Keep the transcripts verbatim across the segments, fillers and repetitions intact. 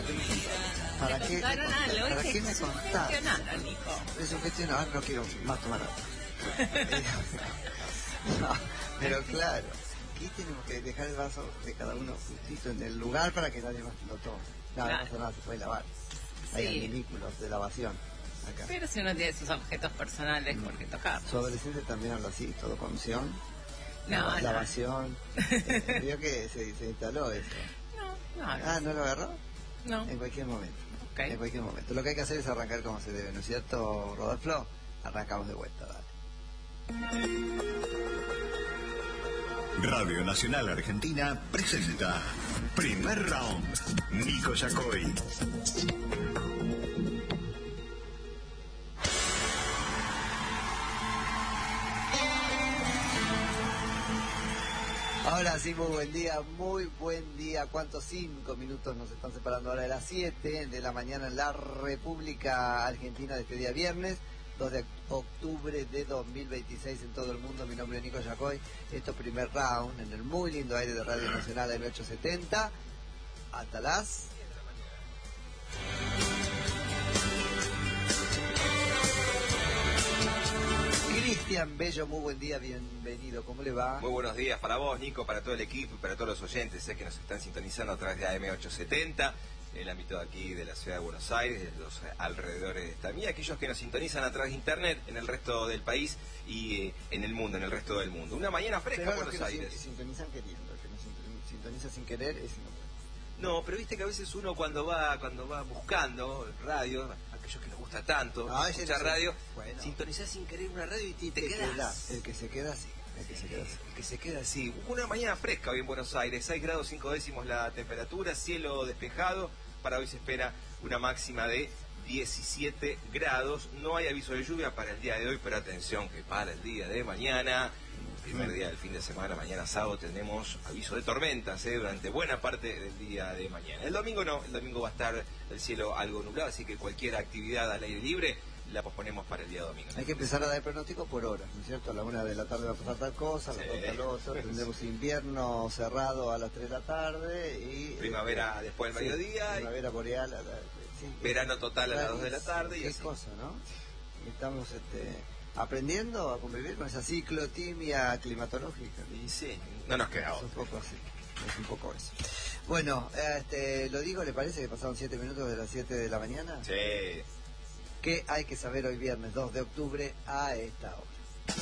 ¿Para qué, contaron algo, ¿para es qué me contás? Sugestionaron, hijo. Me sugestionaron, no quiero más tomar agua. No, pero claro, aquí tenemos que dejar el vaso de cada uno justito en el lugar para que nadie más lo tome. No, Claro. no pasa nada, se puede lavar. Hay Sí. adminículos de lavación acá. Pero si uno tiene sus objetos personales, ¿por qué tocarlos? Su adolescente también habla así, todo con opción. No, Lava- no. Lavación. Eh, vio que se, se instaló eso. No, no. Ah, ¿no lo agarró? No. En cualquier momento. Ok. En cualquier momento. Lo que hay que hacer es arrancar como se debe, ¿no es cierto, Rodolfo? Arrancamos de vuelta, dale. Radio Nacional Argentina presenta Primer Round. Nico Yacoy. Ahora sí, muy buen día, muy buen día. ¿Cuántos cinco minutos nos están separando ahora de las siete de la mañana en la República Argentina de este día viernes, dos de octubre de dos mil veintiséis en todo el mundo? Mi nombre es Nico Yacoy. Esto es Primer Round en el muy lindo aire de Radio Nacional M ochocientos setenta. Hasta las... Cristian Bello, muy buen día, bienvenido, ¿cómo le va? Muy buenos días para vos, Nico, para todo el equipo y para todos los oyentes sé que nos están sintonizando a través de A M ochocientos setenta, en el ámbito de aquí de la ciudad de Buenos Aires, de los alrededores de esta mía, aquellos que nos sintonizan a través de internet en el resto del país y eh, en el mundo, en el resto del mundo. Una mañana fresca en Pero Buenos los que Aires. Nos sintonizan queriendo, el que nos sintoniza sin querer es no. No, pero viste que a veces uno cuando va cuando va buscando radio, aquellos que nos gusta tanto, Ah, escuchar sí, radio, bueno. sintonizás sin querer una radio y te, te Te quedás. queda, el que se queda así, el que se queda así. El que se queda así. Una mañana fresca hoy en Buenos Aires, seis grados cinco décimos la temperatura, cielo despejado. Para hoy se espera una máxima de diecisiete grados. No hay aviso de lluvia para el día de hoy, pero atención que para el día de mañana, primer día del fin de semana, mañana sábado, tenemos aviso de tormentas ¿eh? durante buena parte del día de mañana. El domingo no, el domingo va a estar el cielo algo nublado, así que cualquier actividad al aire libre la posponemos para el día domingo. Hay que empezar a dar el pronóstico por horas, ¿no es cierto? A la una de la tarde va a pasar tal cosa, a las Sí. dos tal otra, tendremos invierno cerrado a las tres de la tarde y... Primavera este, después del sí, mediodía. primavera boreal a la... Sí, Verano total a las dos de la tarde y Qué así. cosa, ¿no? Estamos este, aprendiendo a convivir con esa ciclotimia climatológica. Y sí, no nos queda Es un otra. poco así, es un poco eso. Bueno, este, lo digo, ¿le parece que pasaron siete minutos de las siete de la mañana? Sí. ¿Qué hay que saber hoy viernes dos de octubre a esta hora?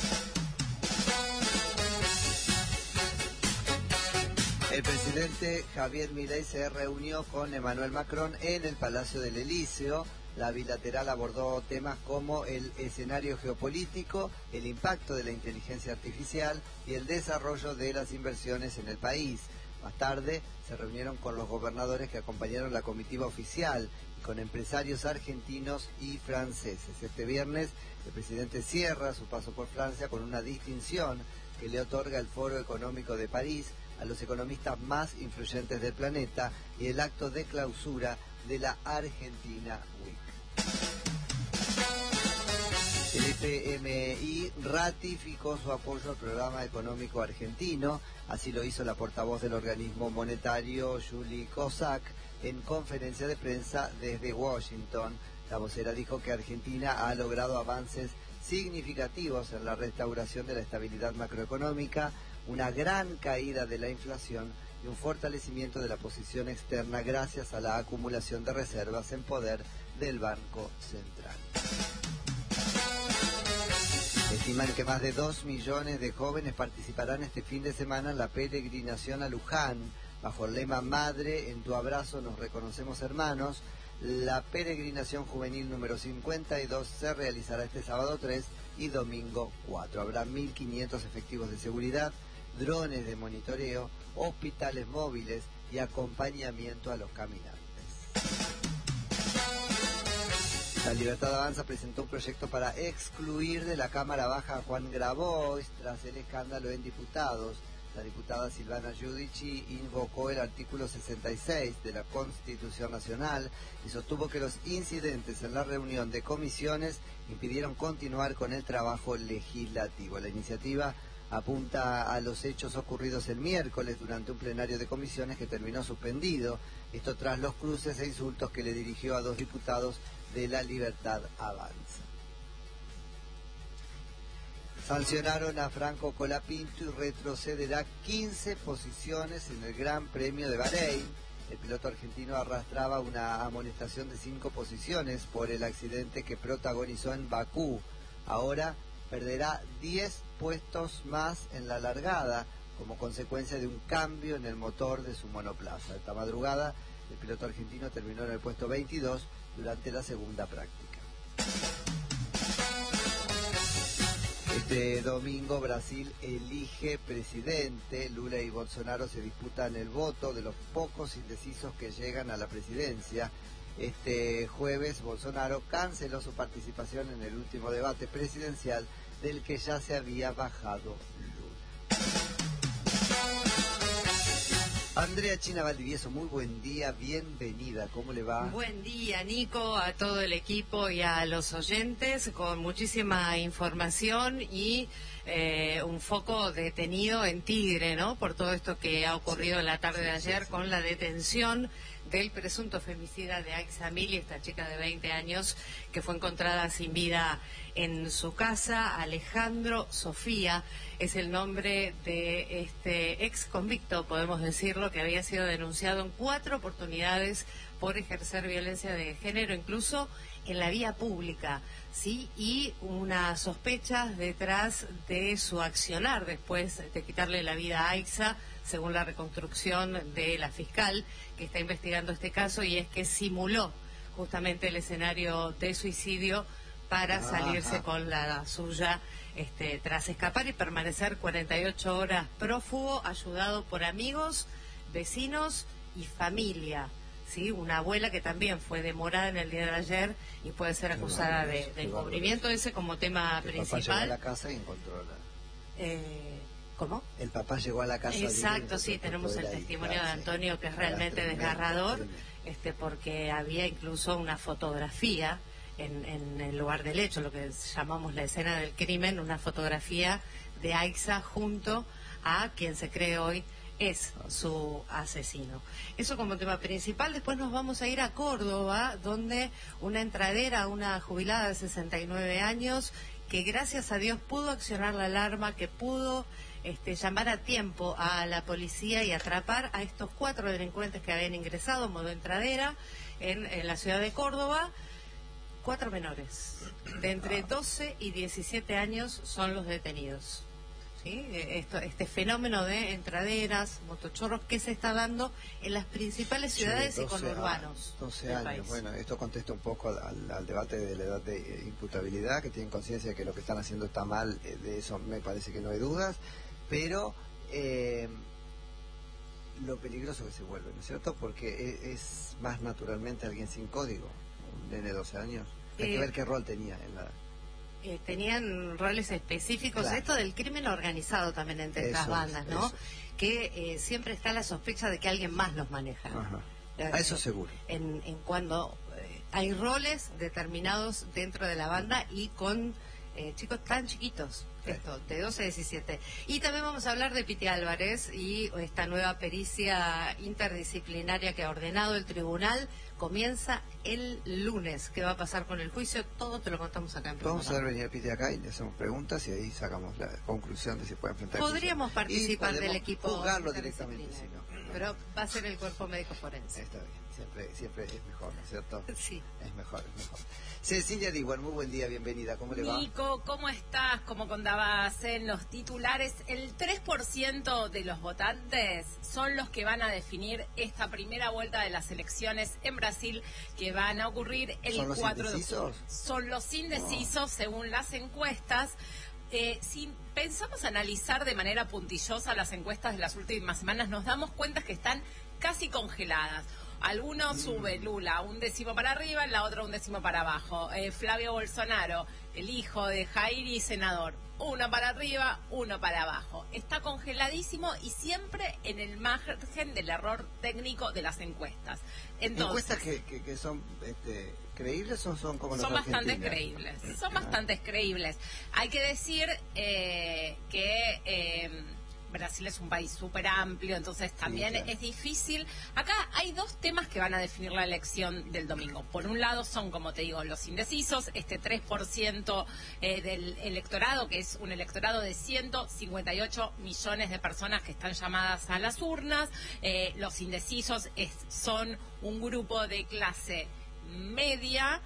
El presidente Javier Milei se reunió con Emmanuel Macron en el Palacio del Elíseo. La bilateral abordó temas como el escenario geopolítico, el impacto de la inteligencia artificial y el desarrollo de las inversiones en el país. Más tarde se reunieron con los gobernadores que acompañaron la comitiva oficial y con empresarios argentinos y franceses. Este viernes el presidente cierra su paso por Francia con una distinción que le otorga el Foro Económico de París a los economistas más influyentes del planeta y el acto de clausura de la Argentina Week. El F M I ratificó su apoyo al programa económico argentino, así lo hizo la portavoz del organismo monetario, Julie Kozak, en conferencia de prensa desde Washington. La vocera dijo que Argentina ha logrado avances significativos en la restauración de la estabilidad macroeconómica, una gran caída de la inflación y un fortalecimiento de la posición externa gracias a la acumulación de reservas en poder del Banco Central. Estiman que más de dos millones de jóvenes participarán este fin de semana en la peregrinación a Luján, bajo el lema Madre, en tu abrazo nos reconocemos hermanos. La peregrinación juvenil número cincuenta y dos se realizará este sábado tres y domingo cuatro. Habrá mil quinientos efectivos de seguridad, drones de monitoreo, hospitales móviles y acompañamiento a los caminantes. La Libertad Avanza presentó un proyecto para excluir de la Cámara Baja a Juan Grabois tras el escándalo en diputados. La diputada Silvana Giudici invocó el artículo sesenta y seis de la Constitución Nacional y sostuvo que los incidentes en la reunión de comisiones impidieron continuar con el trabajo legislativo. La iniciativa Apunta a los hechos ocurridos el miércoles durante un plenario de comisiones que terminó suspendido. Esto tras los cruces e insultos que le dirigió a dos diputados de La Libertad Avanza. Sancionaron a Franco Colapinto y retrocederá quince posiciones en el Gran Premio de Bahrein. El piloto argentino arrastraba una amonestación de cinco posiciones por el accidente que protagonizó en Bakú. Ahora perderá diez puestos más en la largada como consecuencia de un cambio en el motor de su monoplaza. Esta madrugada el piloto argentino terminó en el puesto veintidós durante la segunda práctica. Este domingo Brasil elige presidente. Lula y Bolsonaro se disputan el voto de los pocos indecisos que llegan a la presidencia. Este jueves Bolsonaro canceló su participación en el último debate presidencial del que ya se había bajado Lula. Andrea China Valdivieso, muy buen día, bienvenida, ¿cómo le va? Buen día, Nico, a todo el equipo y a los oyentes, con muchísima información y eh, un foco detenido en Tigre, ¿no? Por todo esto que ha ocurrido en la tarde de ayer con la detención del presunto femicida de Aixa Mili, esta chica de veinte años que fue encontrada sin vida en su casa. Alejandro Sofía es el nombre de este ex convicto, podemos decirlo, que había sido denunciado en cuatro oportunidades por ejercer violencia de género, incluso en la vía pública, ¿sí? Y unas sospechas detrás de su accionar después de quitarle la vida a Aixa, según la reconstrucción de la fiscal que está investigando este caso, y es que simuló justamente el escenario de suicidio para salirse Ajá. con la suya este, tras escapar y permanecer cuarenta y ocho horas prófugo, ayudado por amigos, vecinos y familia. ¿Sí? Una abuela que también fue demorada en el día de ayer y puede ser acusada de, de encubrimiento, ese como tema el principal. Papá llegó a la casa y encontró la... Eh, ¿Cómo? El papá llegó a la casa. Exacto, sí, tenemos el testimonio de Antonio, que es realmente desgarrador, este, porque había incluso una fotografía en, en el lugar del hecho, lo que llamamos la escena del crimen, una fotografía de Aixa junto a quien se cree hoy es su asesino. Eso como tema principal. Después nos vamos a ir a Córdoba, donde una entradera, una jubilada de sesenta y nueve años, que gracias a Dios pudo accionar la alarma, que pudo este, llamar a tiempo a la policía y atrapar a estos cuatro delincuentes que habían ingresado en modo entradera en, en la ciudad de Córdoba. Cuatro menores de entre doce y diecisiete años son los detenidos. ¿Sí? Esto, este fenómeno de entraderas, motochorros que se está dando en las principales ciudades sí, y conurbanos. doce años, país. Bueno, esto contesta un poco al, al debate de la edad de imputabilidad, que tienen conciencia de que lo que están haciendo está mal, de eso me parece que no hay dudas, pero eh, lo peligroso que se vuelve, ¿no es cierto? Porque es, es más naturalmente alguien sin código, un nene de doce años. Hay eh, que ver qué rol tenía en la... Eh, tenían roles específicos, claro. Esto del crimen organizado también entre eso estas bandas, es, ¿no? Es. Que eh, siempre está la sospecha de que alguien más los maneja. Ajá. Eh, a eso seguro. En, en cuando eh, hay roles determinados dentro de la banda y con eh, chicos tan chiquitos, sí. Esto, de doce a diecisiete. Y también vamos a hablar de Piti Álvarez y esta nueva pericia interdisciplinaria que ha ordenado el tribunal. Comienza el lunes. ¿Qué va a pasar con el juicio? Todo te lo contamos acá en Vamos a ver venir a Piti acá y le hacemos preguntas y ahí sacamos la conclusión de si puede enfrentar. Podríamos participar del equipo. Jugarlo directamente, si no. Pero va a ser el cuerpo médico forense. Está bien, siempre, siempre es mejor, ¿no es cierto? Sí. Es mejor, es mejor. Cecilia Diguar, muy buen día, bienvenida. ¿Cómo le va? Nico, ¿cómo estás? Como contabas en los titulares, el tres por ciento de los votantes son los que van a definir esta primera vuelta de las elecciones en Brasil, que van a ocurrir el ¿Son los cuatro indecisos? de octubre. Son los indecisos, oh. según las encuestas. Eh, si pensamos analizar de manera puntillosa las encuestas de las últimas semanas, nos damos cuenta que están casi congeladas. Alguno sube Lula un décimo para arriba, la otra un décimo para abajo. Eh, Flavio Bolsonaro, el hijo de Jair y senador, uno para arriba, uno para abajo. Está congeladísimo y siempre en el margen del error técnico de las encuestas. Entonces, ¿encuestas que, que, que son este, creíbles o son como las son bastante argentinas? creíbles, son bastante creíbles. Hay que decir eh, que... Eh, Brasil es un país súper amplio, entonces también sí, claro. es difícil. Acá hay dos temas que van a definir la elección del domingo. Por un lado son, como te digo, los indecisos, este tres por ciento eh, del electorado, que es un electorado de ciento cincuenta y ocho millones de personas que están llamadas a las urnas. Eh, los indecisos es, son un grupo de clase media,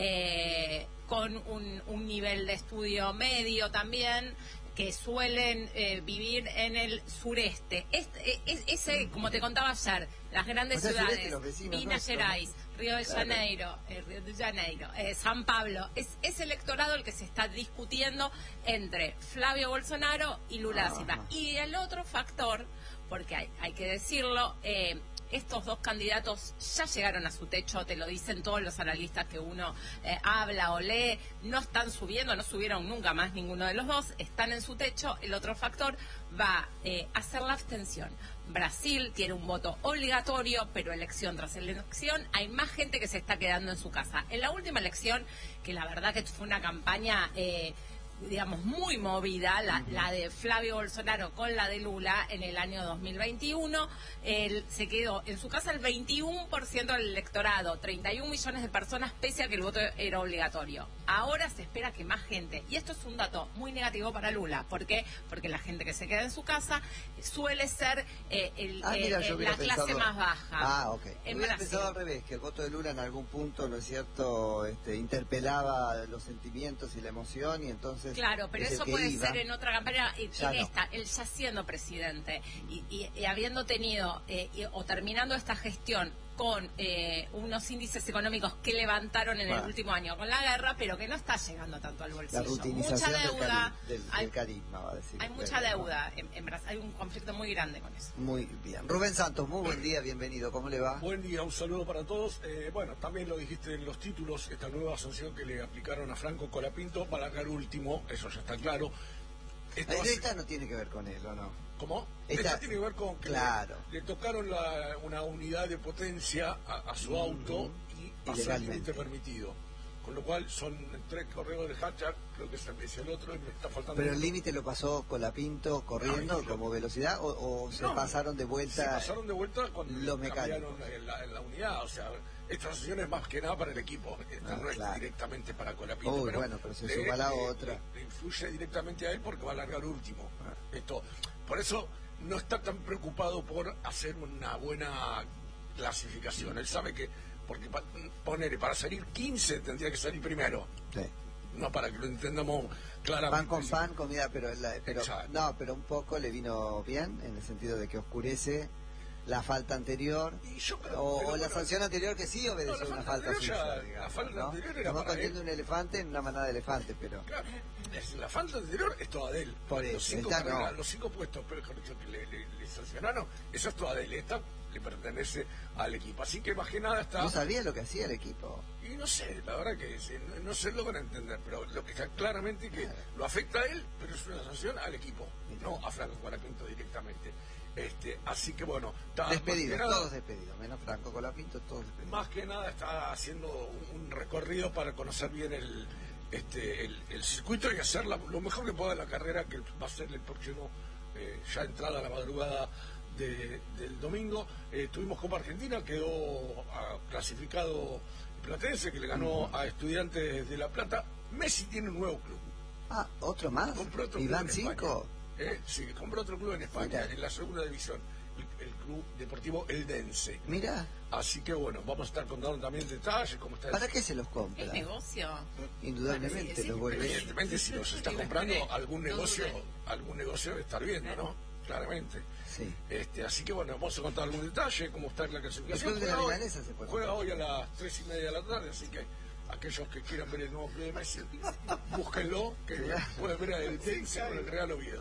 eh, con un, un nivel de estudio medio también, que suelen eh, vivir en el sureste. Este, es, ese, como te contaba ayer, las grandes o sea, ciudades, Minas Gerais, Río de claro. Janeiro, eh, Río de Janeiro, eh, San Pablo, es ese electorado el que se está discutiendo entre Flavio Bolsonaro y Lula da Silva. Y el otro factor, porque hay, hay que decirlo, eh, estos dos candidatos ya llegaron a su techo, te lo dicen todos los analistas que uno eh, habla o lee, no están subiendo, no subieron nunca más ninguno de los dos, están en su techo. El otro factor va eh, a ser la abstención. Brasil tiene un voto obligatorio, pero elección tras elección hay más gente que se está quedando en su casa. En la última elección, que la verdad que fue una campaña... Eh, digamos, muy movida, la, uh-huh. la de Flavio Bolsonaro con la de Lula en el año dos mil veintiuno. Él se quedó en su casa el veintiuno por ciento del electorado, treinta y un millones de personas, pese a que el voto era obligatorio. Ahora se espera que más gente, y esto es un dato muy negativo para Lula. ¿Por qué? Porque la gente que se queda en su casa suele ser eh, el, ah, mira, eh, la clase pensado... más baja. Ah, ok. En hubiera Brasil. pensado al revés, que el voto de Lula en algún punto, ¿no es cierto?, este, interpelaba los sentimientos y la emoción, y entonces... Claro, pero eso puede iba. ser en otra campaña, en ya esta, no. él ya siendo presidente y, y, y habiendo tenido y, o terminando esta gestión con eh, unos índices económicos que levantaron en bueno. el último año con la guerra, pero que no está llegando tanto al bolsillo. La rutinización mucha deuda, del, del, hay, del carisma, va a decir. Hay mucha deuda en, en Brasil, hay un conflicto muy grande con eso. Muy bien. Rubén Santos, muy buen día, bienvenido, ¿cómo le va? Buen día, un saludo para todos. Eh, bueno, también lo dijiste en los títulos, esta nueva sanción que le aplicaron a Franco Colapinto para largar último, eso ya está claro. Esto Ay, esta no tiene que ver con él, ¿o no? ¿Cómo? Esta, esta tiene que ver con que claro. le, le tocaron la, una unidad de potencia a, a su auto uh-huh. y pasó el límite permitido. Con lo cual son tres corredores de Hatchard, creo que es el otro, y me está faltando. ¿Pero el límite lo pasó Colapinto corriendo no, como velocidad o, o se no, pasaron de vuelta? Se pasaron de vuelta cuando los cambiaron en la, en la unidad, o sea... Esta sanción es más que nada para el equipo, esta ah, no es claro. directamente para Colapinto. Uy, pero bueno, pero se le, suma la le, otra. Le, le influye directamente a él porque va a largar último. Ah. Esto, por eso no está tan preocupado por hacer una buena clasificación. Él sabe que, porque pa, poner, para salir quince tendría que salir primero. Sí. No, para que lo entendamos claramente. Pan con pan, comida, pero, la, pero no, pero un poco le vino bien, en el sentido de que oscurece la falta anterior y yo creo, o, pero, o la bueno, sanción anterior que sí obedeció no, una falta suya, digamos, la falta ¿no? anterior era Estamos para contando él. un elefante en una manada de elefantes, pero claro, la falta anterior es toda de él. Por los, eso, cinco, no. los cinco puestos pero, que le, le, le sancionaron, eso es toda de él. Esta le pertenece al equipo, así que más que nada está... ¿No sabía lo que hacía el equipo? Y no sé, la verdad que no, no se logra entender, pero lo que está claramente que claro. lo afecta a él, pero es una sanción al equipo, Mira. no a Franco Colapinto directamente. Este, así que bueno, está despedidos, nada, todos despedidos, menos Franco Colapinto, todos despedidos. Más que nada está haciendo un, un recorrido para conocer bien el, este, el, el circuito y hacer la, lo mejor que pueda la carrera que va a ser el próximo, eh, ya entrada a la madrugada de, del domingo. Eh, tuvimos Copa Argentina, quedó a, clasificado Platense, que le ganó uh-huh. a Estudiantes de La Plata. Messi tiene un nuevo club. Ah, ¿otro más? Otro ¿Y van cinco? Eh, sí, compró otro club en España, Mira. en la segunda división, el, el club deportivo Eldense. Mira. Así que bueno, vamos a estar contando también detalles, cómo está. ¿Para qué se los compra? Es negocio. Indudablemente sí, sí, los vuelve. Evidentemente, si los está comprando, algún negocio, algún negocio debe estar viendo, ¿no? Claramente. Sí. Este, así que bueno, vamos a contar algún detalle, cómo está la clasificación. El club de la Milanesa se puede Juega hoy a las tres y media de la tarde, así que aquellos que quieran ver el nuevo club de Messi, búsquenlo, que pueden ver a Eldense con el Real Oviedo.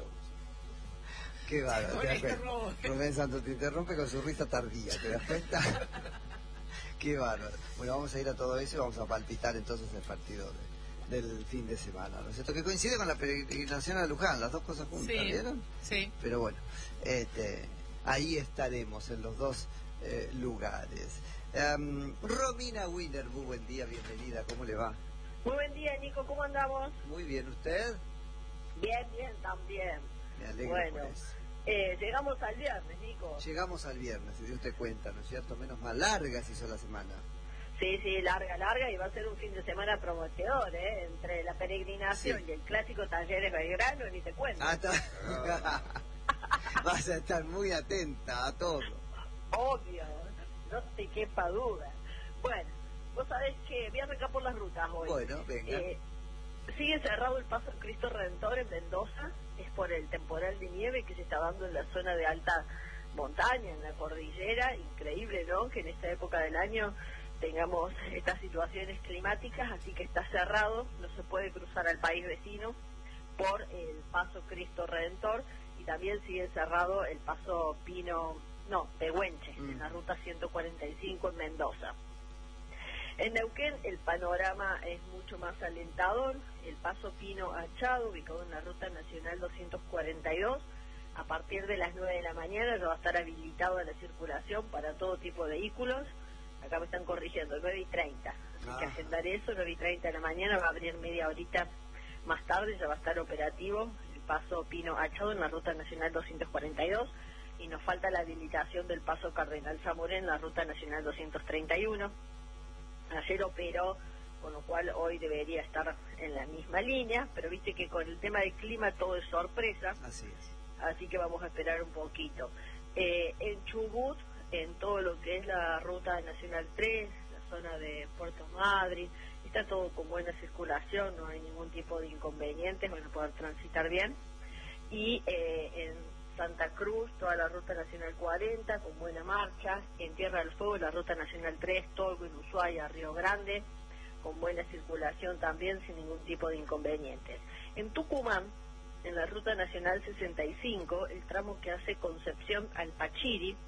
Qué bárbaro, te das cuenta. Rubén Santos te interrumpe con su risa tardía, ¿te das cuenta? Qué bárbaro. Bueno, vamos a ir a todo eso y vamos a palpitar entonces el partido de, del fin de semana, ¿no es cierto? Que coincide con la peregrinación a Luján, las dos cosas juntas, Sí, ¿vieron? sí. Pero bueno, este, ahí estaremos en los dos eh, lugares. Um, Romina Wiener, muy buen día, bienvenida, ¿cómo le va? Muy buen día, Nico, ¿cómo andamos? Muy bien, ¿usted? Bien, bien, también. Me alegro Bueno, por eso. eh, llegamos al viernes, Nico. Llegamos al viernes, si Dios te cuenta, ¿no es cierto? Menos mal, larga se hizo la semana. Sí, sí, larga, larga, y va a ser un fin de semana prometedor, ¿eh? Entre la peregrinación Sí. y el clásico Talleres Belgrano, ni te cuento. Ah, está... Vas a estar muy atenta a todo. Obvio, no te quepa duda. Bueno, vos sabés que voy a arrancar por las rutas hoy. Bueno, venga. Eh, sigue cerrado el paso de Cristo Redentor en Mendoza, es por el temporal de nieve que se está dando en la zona de alta montaña, en la cordillera. Increíble, ¿no?, que en esta época del año tengamos estas situaciones climáticas, así que está cerrado, no se puede cruzar al país vecino por el paso Cristo Redentor, y también sigue cerrado el paso Pino, no, Pehuenche, mm. en la ruta ciento cuarenta y cinco en Mendoza. En Neuquén el panorama es mucho más alentador. El paso Pino Achado, ubicado en la ruta nacional doscientos cuarenta y dos, a partir de las nueve de la mañana ya va a estar habilitado a la circulación para todo tipo de vehículos. Acá me están corrigiendo, nueve y treinta. Así ah. que agendar eso, nueve y treinta de la mañana, va a abrir media horita más tarde, ya va a estar operativo el paso Pino Achado en la ruta nacional doscientos cuarenta y dos, y nos falta la habilitación del paso Cardenal Zamoré en la ruta nacional doscientos treinta y uno. Ayer operó, con lo cual hoy debería estar en la misma línea, pero viste que con el tema del clima todo es sorpresa. Así es. Así que vamos a esperar un poquito. Eh, en Chubut, en todo lo que es la ruta nacional tres, la zona de Puerto Madryn, está todo con buena circulación, no hay ningún tipo de inconvenientes, van a poder transitar bien. Y eh, en Santa Cruz, toda la ruta nacional cuarenta, con buena marcha. En Tierra del Fuego, la ruta nacional tres, Tolgo, Ushuaia, Río Grande, con buena circulación también, sin ningún tipo de inconvenientes. En Tucumán, en la ruta nacional sesenta y cinco, el tramo que hace Concepción al Pachiri,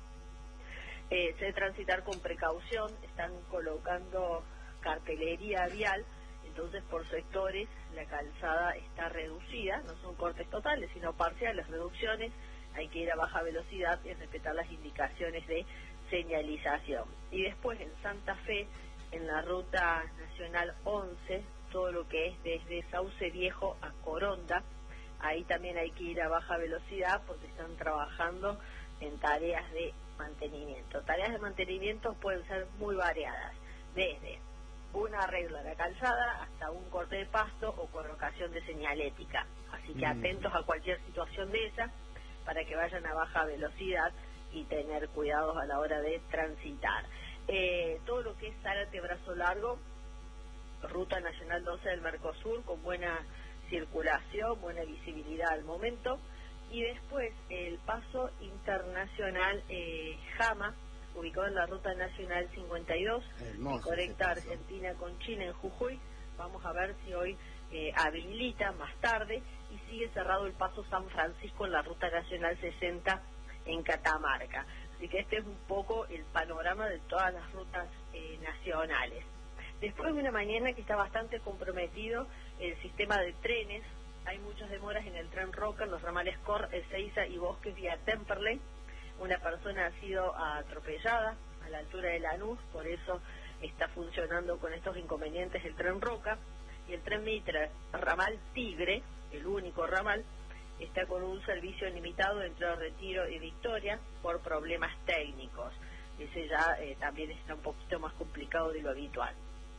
eh, se debe transitar con precaución, están colocando cartelería vial, entonces por sectores la calzada está reducida, no son cortes totales, sino parciales, reducciones, hay que ir a baja velocidad y respetar las indicaciones de señalización. Y después en Santa Fe, en la ruta nacional once, todo lo que es desde Sauce Viejo a Coronda, ahí también hay que ir a baja velocidad porque están trabajando en tareas de mantenimiento. Tareas de mantenimiento pueden ser muy variadas, desde un arreglo de la calzada hasta un corte de pasto o colocación de señalética. Así que mm. atentos a cualquier situación de esa para que vayan a baja velocidad y tener cuidados a la hora de transitar. Eh, todo lo que es Zárate Brazo Largo, ruta nacional doce del Mercosur, con buena circulación, buena visibilidad al momento. Y después el paso internacional eh, Jama, ubicado en la ruta nacional cincuenta y dos, que conecta Argentina con China en Jujuy. Vamos a ver si hoy eh, habilita más tarde, y sigue cerrado el paso San Francisco en la ruta nacional sesenta en Catamarca. Así que este es un poco el panorama de todas las rutas eh, nacionales. Después de una mañana que está bastante comprometido el sistema de trenes, hay muchas demoras en el tren Roca, en los ramales Cor, Ezeiza y Bosques vía Temperley. Una persona ha sido atropellada a la altura de Lanús, por eso está funcionando con estos inconvenientes el tren Roca. Y el tren Mitra, ramal Tigre, el único ramal, está con un servicio limitado entre Retiro y Victoria por problemas técnicos. Ese ya eh, también está un poquito más complicado de lo habitual.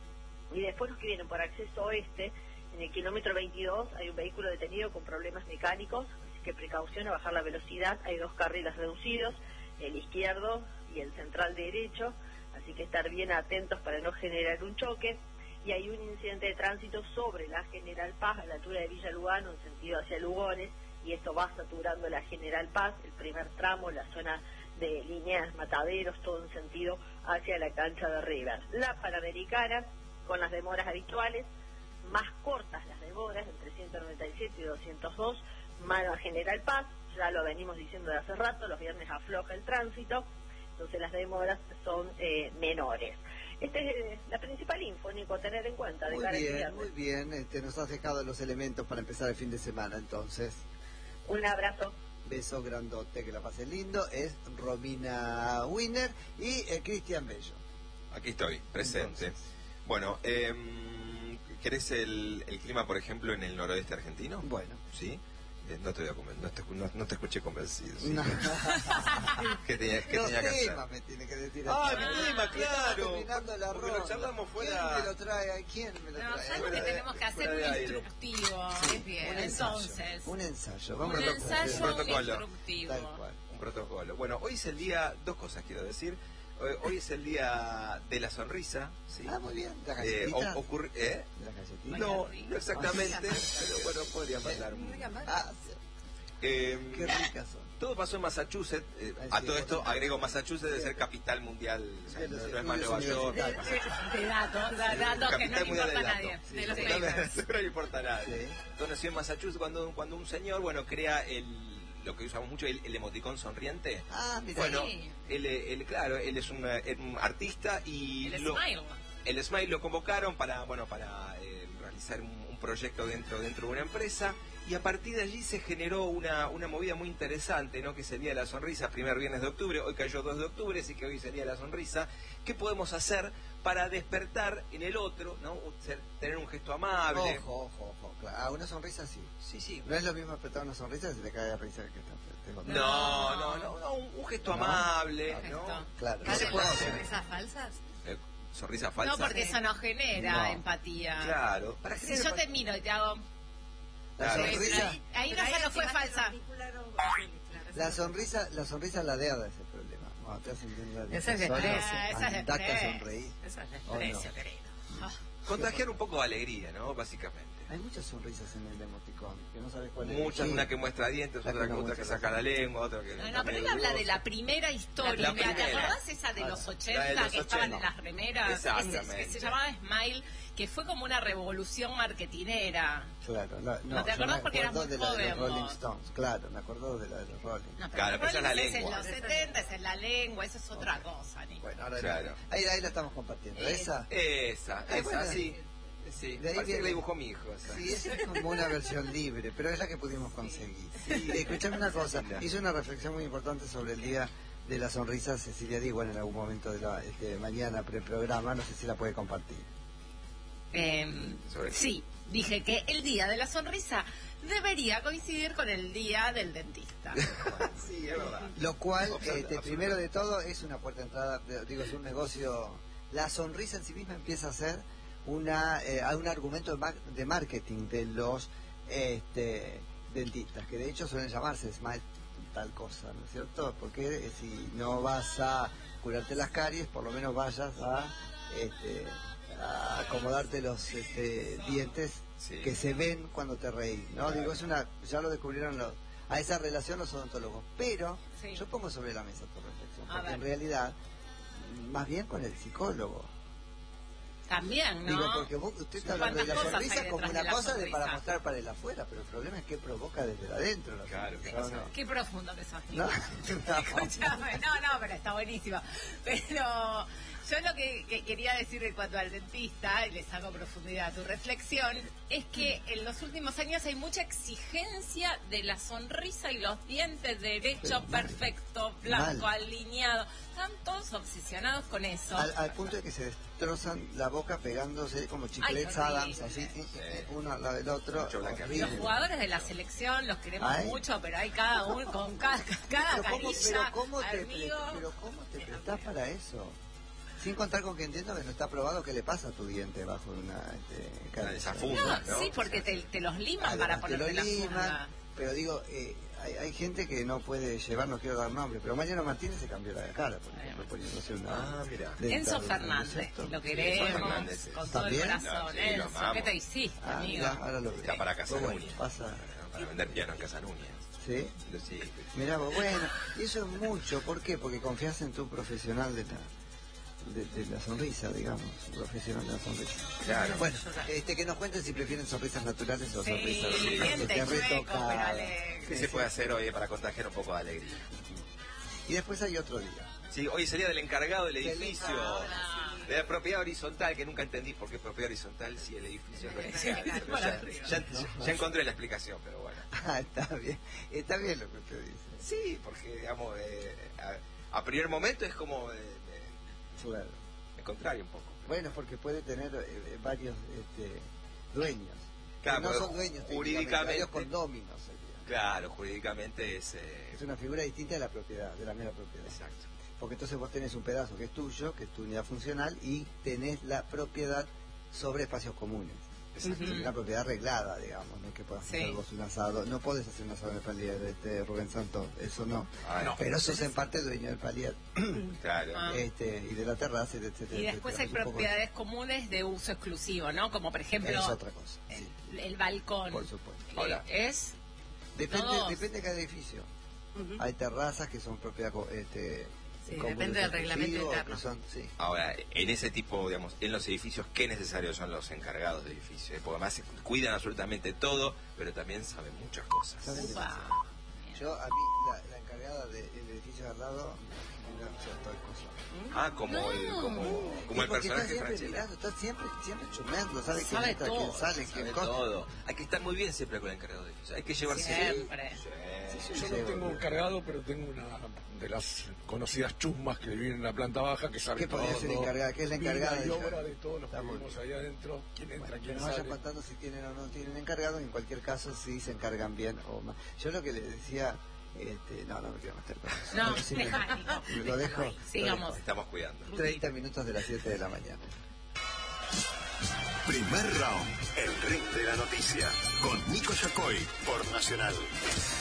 Y después los que vienen por acceso oeste, en el kilómetro veintidós hay un vehículo detenido con problemas mecánicos, así que precaución a bajar la velocidad. Hay dos carriles reducidos, el izquierdo y el central derecho, así que estar bien atentos para no generar un choque. Y hay un incidente de tránsito sobre la General Paz, a la altura de Villa Lugano, en sentido hacia Lugones, y esto va saturando la General Paz, el primer tramo, la zona de Líneas, Mataderos, todo en sentido hacia la cancha de River. La Panamericana, con las demoras habituales, más cortas las demoras, entre ciento noventa y siete y doscientos dos, mano a General Paz, ya lo venimos diciendo de hace rato, los viernes afloja el tránsito, entonces las demoras son eh, menores. Esta es eh, la principal info, Nico, a tener en cuenta de Muy cara al bien, viernes. muy bien. Este, nos has dejado los elementos para empezar el fin de semana, entonces. Un abrazo. Beso grandote, que la pases lindo. Es Romina Wiener y eh, Cristian Bello. Aquí estoy, presente. Entonces. Bueno, eh, ¿querés el, el clima, por ejemplo, en el noroeste argentino? Bueno. ¿Sí? Eh, no te voy a comer, no te, no, no te escuché convencido. ¿Sí? No. ¿Qué tenía, qué Los tenía que hacer? temas me tiene que decir. Ah, así. mi tema, Y estamos claro. terminando la Porque lo ronda. charlamos fuera- ¿Quién me lo trae? ¿Quién me lo No, trae? ¿sabes Fuera que de- tenemos que hacer fuera un de aire. instructivo? Es bien. Un ensayo. Entonces, Un ensayo. un Vamos a ensayo, un protocolo. instructivo. Tal cual. Un protocolo. Bueno, hoy es el día, dos cosas quiero decir. Hoy, hoy es el día de la sonrisa, ¿sí? Ah, muy bien. ¿La Eh, galletita? o- ocurre- ¿eh? ¿La galletita? No, no exactamente, pero bueno, podría pasar. Ah, Eh, qué ricas son. Todo pasó en Massachusetts. eh, Ay, a sí, todo vos- esto agrego Massachusetts de ser capital mundial. O sea, De los no, no es más estudios Nueva York. universitarios. De datos, de datos que no Capital le mundial importa a del nadie. dato. De los Sí, papers. no le importa a nadie. Sí. Todo nació en Massachusetts cuando, cuando un señor, bueno, crea el, lo que usamos mucho, el, el emoticón sonriente. Ah, mira. Bueno, Sí. él, él, claro, él es un, eh, un artista y El lo- smile. el Smile lo convocaron para, bueno, para eh, realizar un, un proyecto dentro, dentro de una empresa y a partir de allí se generó una, una movida muy interesante, ¿no? Que es el Día de la Sonrisa, primer viernes de octubre, hoy cayó dos de octubre, así que hoy es el Día de la Sonrisa. ¿Qué podemos hacer para despertar en el otro, ¿no? Ser- tener un gesto amable? Ojo, ojo, ojo. Claro, ah, una sonrisa sí. Sí, sí. No es lo mismo apretar una sonrisa si te cae la risa que está feo. No, no, no, no, un, un gesto No. amable, Un ¿no? gesto. Claro. ¿Qué se puede hacer? ¿Esas falsas? Eh, sonrisa falsa. No, porque eso no genera No. empatía. Claro. Para Si generar yo te miro y te hago... La Claro. sonrisa, Ahí no, ya no fue falsa. la sonrisa, la sonrisa ladeada es el problema. Cuando te hacen bien la Esa es de solo, desprecio. Ah, esa es de andate a desprecio. sonreír. Eso es Oh, no. desprecio, querido. Contagiar un poco de alegría, ¿no? Básicamente. Hay muchas sonrisas en el emoticón, que no sabes cuál es. Muchas, Sí. una que muestra dientes, La otra que que, no otra que muestra saca la la lengua, otra que... No, no, pero él habla de la primera historia. La Mira, ¿te primera. acordás esa de los Claro. ochenta La de los que estaban ochenta. en las remeras? Exactamente. Ese- que se llamaba Smile, que fue como una revolución marketinera. Claro, no, ¿No te yo acordás me porque eras acuerdo muy de la de los joven, Rolling vos? Stones, claro, me acuerdo de la de los Rolling. No, pero Claro, pero esa es la Rollins lengua. en los setenta, esa es la lengua, eso es otra cosa, Nico. Bueno, ahora Claro. ahí, ahí la estamos compartiendo. Eh, Esa, Esa, Ah, esa, bueno. sí. Sí, De ahí parece que viene. la dibujó mi hijo. Esa. sí, esa es como una versión libre, pero es la que pudimos conseguir. Sí, escuchame una cosa, hizo una reflexión muy importante sobre el día de la sonrisa Cecilia Diwan en algún momento de la este, mañana pre-programa, no sé si la puede compartir. Eh, Sobre- sí, dije que el día de la sonrisa debería coincidir con el día del dentista. Sí, es verdad. Lo cual, Absoluta- este, absoluta. primero de todo, es una puerta de entrada, de- digo, es un negocio. La sonrisa en sí misma empieza a ser una, eh, un argumento de, mar- de marketing de los este, dentistas, que de hecho suelen llamarse Smile tal cosa, ¿no es cierto? Porque eh, si no vas a curarte las caries, por lo menos vayas a, este, a acomodarte los este, dientes Sí. que se ven cuando te reís, ¿no? Digo, es una, ya lo descubrieron los, a esa relación los odontólogos, pero Sí. yo pongo sobre la mesa tu reflexión, A porque ver. en realidad, más bien con el psicólogo. También, ¿no? Digo, porque vos, usted está hablando de la ¿Cuántas cosas hay sonrisa como detrás una de la cosa de para sonrisa? mostrar para el afuera, pero el problema es que provoca desde adentro la Claro, sonrisa, ¿qué ¿o pasa? no? Qué profundo que sos, No, Nico. no. Escúchame, no, no, pero está buenísimo. Pero yo lo que, que quería decir en cuanto al dentista, y le saco profundidad a tu reflexión, es que en los últimos años hay mucha exigencia de la sonrisa y los dientes derecho, perfecto, blanco, Mal. alineado. Están todos obsesionados con eso. Al, al punto de que se destrozan la boca pegándose como chiclets qué horrible. Adams, así, eh, eh, uno al lado del otro. Mucho blanca. horrible. Los jugadores de la selección los queremos Ay. mucho, pero hay cada uno con cada, cada Pero cómo, pero carilla, cómo te, pre- amigo. pero cómo te prestás para eso. Sin contar con que entiendo que no está probado qué le pasa a tu diente bajo una este, Una de esas carilla. fundas, No, ¿no? sí, porque te, te los liman para Además, te lo ponerte la liman, funda. pero digo, eh, hay, hay gente que no puede llevar, no quiero dar nombre, pero Mariano Martínez se cambió la cara, por ejemplo, poniéndose una... Ah, mira. dental, Enzo ¿no es Fernández, cierto? lo Enzo queremos Fernández, sí. con todo el ¿También? corazón. Sí, lo Enzo, amamos. ¿qué te hiciste, Ah, amigo? mira, ahora lo veo. Está para Casa Bueno, Núñez. pasa, Para vender piano en Casa Núñez. ¿sí? Sí. Mirá vos, bueno, y eso es mucho, ¿por qué? Porque confías en tu profesional de la... De, de la sonrisa, digamos, profesional de la sonrisa. Claro. Bueno, este, que nos cuenten si prefieren sonrisas naturales o Sí, sonrisas diente este, chueco, pero retocadas. alegre. ¿Qué se puede hacer hoy para contagiar un poco de alegría? Y después hay otro día. Sí, hoy sería del encargado del edificio. encargado, De la propiedad horizontal, que nunca entendí por qué propiedad horizontal si el edificio es vertical. Sí, Pero ya, ya, ya- ya encontré la explicación, pero bueno. Ah, está bien. Está bien lo que usted dice. Sí, porque, digamos, eh, a, a primer momento es como... eh, eh, Claro. el contrario un poco. Bueno, porque puede tener eh, varios este, dueños. Claro, Que no pero son dueños jurídicamente- técnicamente, varios condóminos sería. Claro, jurídicamente es... eh, Es una figura distinta de la propiedad, de la mera propiedad. exacto. Porque entonces vos tenés un pedazo que es tuyo, que es tu unidad funcional, y tenés la propiedad sobre espacios comunes. Exacto. Ujú. Una propiedad arreglada, digamos, no es que puedas Sí. hacer vos un asado. No podés hacer un asado en el palier, este, Rubén Santos, eso no. Ah, no. Pero sos en parte dueño del palier, Claro. Ah. este, y de la terraza, y de etcétera. Y después etcétera. hay Es un poco- propiedades comunes de uso exclusivo, ¿no? Como por ejemplo Es otra cosa, sí, el, el balcón. por supuesto. Eh, Ahora. es Depende, todos. depende de cada edificio. Ujú. Hay terrazas que son propiedad co- este, Sí, comunes depende del reglamento exclusivos, interno. que son- sí. Ahora, en ese tipo, digamos, en los edificios, qué necesarios son los encargados de edificios. ¿eh? Porque además se cuidan absolutamente todo, pero también saben muchas cosas. Saben Upa. demasiado. Yo, a mí, la, la encargada del edificio de al lado, me da cierta cosa. Ah, como el, como, como Y el porque está personaje siempre Franchella. mirando, está siempre, siempre chumando, sabe quién Sabe entra, todo, quién sale, Sabe quién cosa. todo. Hay que estar muy bien siempre con el encargado de edificios. Hay que llevarse Siempre. Sí. Yo no tengo encargado, pero tengo una de las conocidas chusmas que viven en la planta baja que sabe ¿Qué todo. podría ser encargada? ¿Qué es la encargada Vida y de obra ella? de todos los que Está muy vivimos ahí adentro, quién entra, Bueno, que quién nos vayan sale. contando si tienen o no tienen encargado, en cualquier caso si se encargan bien o mal. Yo lo que le decía, este, no, no me quiero meter con eso. No, Sí me- dejá, Nico. lo dejo. lo Sigamos. Estamos cuidando. dejo. treinta minutos de las siete de la mañana. Primer round, el ring de la noticia, con Nico Yacoy por Nacional.